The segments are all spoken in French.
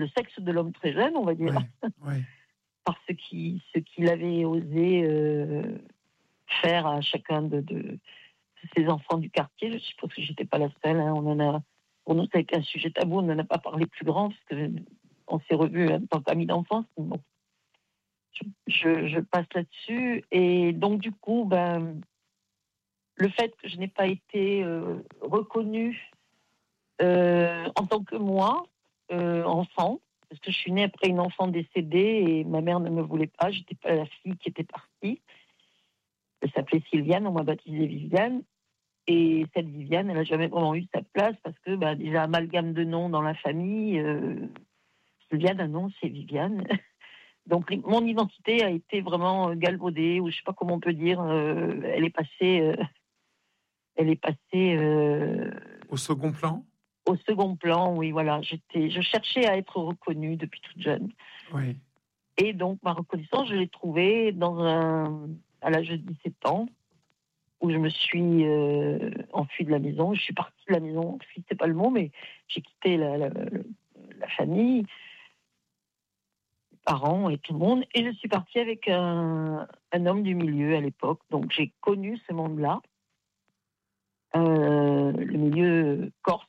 le sexe de l'homme très jeune, on va dire, par ce qu'il avait osé faire à chacun de ces enfants du quartier. Je suppose que j'étais pas la seule. Hein. Pour nous, ça a été un sujet tabou. On n'en a pas parlé plus grand parce que on s'est revus en tant qu'amis d'enfance. Bon, je passe là-dessus. Et donc, du coup, le fait que je n'ai pas été reconnue en tant que moi, enfant, parce que je suis née après une enfant décédée et ma mère ne me voulait pas. J'étais pas la fille qui était partie. Elle s'appelait Sylviane, on m'a baptisée Viviane. Et cette Viviane, elle n'a jamais vraiment eu sa place parce que déjà, amalgame de noms dans la famille. Sylviane, non, c'est Viviane. Donc, mon identité a été vraiment galvaudée, ou je ne sais pas comment on peut dire. Elle est passée au second plan. Au second plan, oui, voilà. Je cherchais à être reconnue depuis toute jeune. Oui. Et donc, ma reconnaissance, je l'ai trouvée à l'âge de 17 ans, où je me suis enfuie de la maison. Je suis partie de la maison, enfuie, c'est pas le mot, mais j'ai quitté la famille, les parents et tout le monde, et je suis partie avec un homme du milieu à l'époque. Donc, j'ai connu ce monde-là, le milieu corse.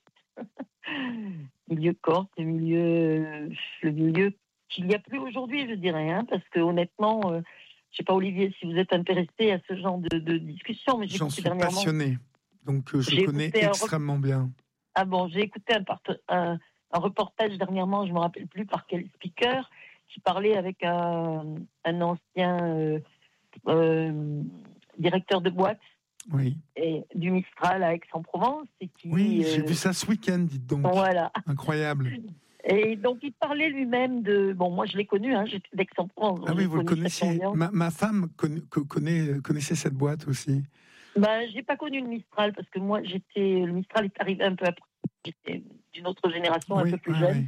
Le milieu qu'il n'y a plus aujourd'hui, je dirais, hein, parce que honnêtement, je ne sais pas, Olivier, si vous êtes intéressé à ce genre de discussion, mais j'en suis passionné, donc je connais extrêmement bien. Ah bon, j'ai écouté un reportage dernièrement, je ne me rappelle plus par quel speaker, qui parlait avec un ancien directeur de boîte. Oui. Et du Mistral à Aix-en-Provence. Oui, j'ai vu ça ce week-end, dites donc. Voilà. Incroyable. Et donc, il parlait lui-même de... Bon, moi, je l'ai connu, hein, j'étais d'Aix-en-Provence. Ah oui, vous le connaissiez. Ma femme connaissait cette boîte aussi. Je n'ai pas connu le Mistral, parce que moi, le Mistral est arrivé un peu après. J'étais d'une autre génération, un peu plus jeune.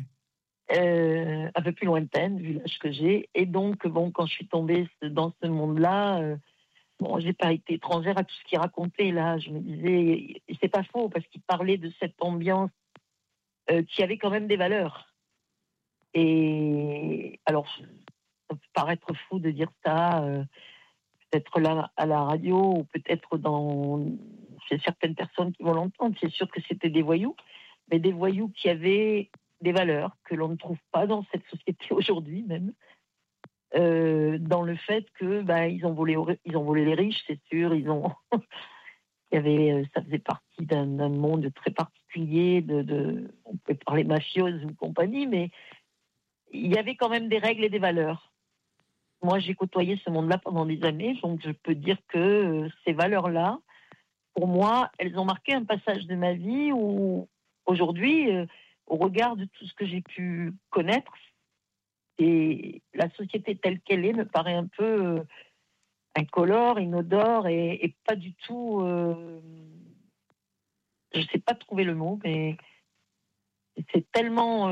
Un peu plus lointaine, vu l'âge que j'ai. Et donc, quand je suis tombée dans ce monde-là... j'ai pas été étrangère à tout ce qu'il racontait là. Je me disais, et c'est pas faux parce qu'il parlait de cette ambiance qui avait quand même des valeurs. Et alors, ça peut paraître fou de dire ça, peut-être là à la radio ou peut-être chez certaines personnes qui vont l'entendre. C'est sûr que c'était des voyous, mais des voyous qui avaient des valeurs que l'on ne trouve pas dans cette société aujourd'hui même. Dans le fait que ils ont volé les riches, c'est sûr. Ça faisait partie d'un monde très particulier. On peut parler mafieuse ou compagnie, mais il y avait quand même des règles et des valeurs. Moi, j'ai côtoyé ce monde-là pendant des années, donc je peux dire que ces valeurs-là, pour moi, elles ont marqué un passage de ma vie où aujourd'hui, au regard de tout ce que j'ai pu connaître. Et la société telle qu'elle est me paraît un peu incolore, inodore et pas du tout... je ne sais pas trouver le mot, mais c'est tellement...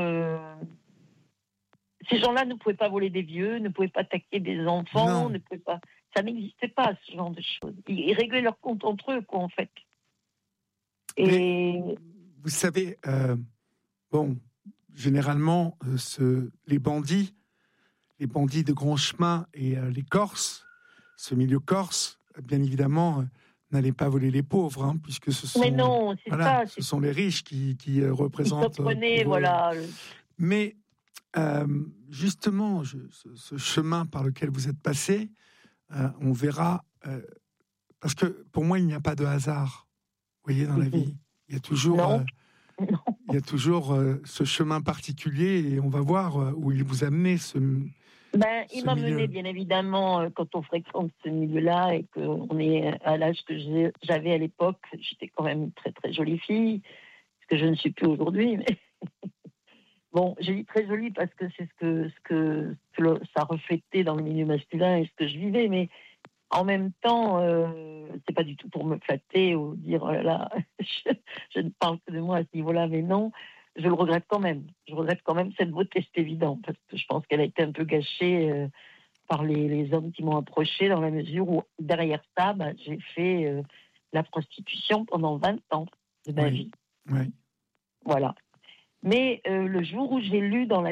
Ces gens-là ne pouvaient pas voler des vieux, ne pouvaient pas attaquer des enfants, ne pouvaient pas... Ça n'existait pas, ce genre de choses. Ils réglaient leur compte entre eux, quoi, en fait. Et... Mais, vous savez, généralement, les bandits de grand chemin et les Corses, ce milieu corse, bien évidemment, n'allaient pas voler les pauvres, hein, puisque ce sont, sont les riches qui représentent. Voilà. Mais justement, ce chemin par lequel vous êtes passé, on verra, parce que pour moi, il n'y a pas de hasard. Vous voyez, dans la vie, il y a toujours. Il y a toujours ce chemin particulier et on va voir où il vous a amené il m'a mené, bien évidemment, quand on fréquente ce milieu-là et qu'on est à l'âge que j'avais à l'époque. J'étais quand même une très, très jolie fille, ce que je ne suis plus aujourd'hui. Mais bon, j'ai dit très jolie parce que c'est ce que ça reflétait dans le milieu masculin et ce que je vivais. Mais en même temps, c'est pas du tout pour me flatter ou dire oh là là, je ne parle que de moi à ce niveau-là, mais non, je le regrette quand même. Je regrette quand même cette beauté, c'est évident, parce que je pense qu'elle a été un peu gâchée par les hommes qui m'ont approchée, dans la mesure où derrière ça, j'ai fait la prostitution pendant 20 ans de ma vie. Oui. Voilà. Mais le jour où j'ai lu dans la